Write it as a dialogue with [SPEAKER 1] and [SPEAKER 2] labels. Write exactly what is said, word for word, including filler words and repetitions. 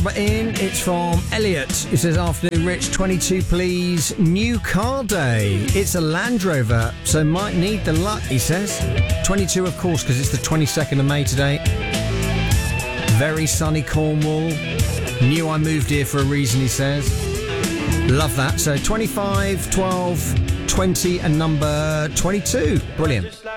[SPEAKER 1] But in, it's from Elliot. It says, afternoon, Rich, twenty-two, please. New car day. It's a Land Rover, so might need the luck, he says. twenty-two, of course, because it's the twenty-second of May today. Very sunny Cornwall. Knew I moved here for a reason, he says. Love that. So twenty-five, twelve, twenty and number twenty-two. Brilliant.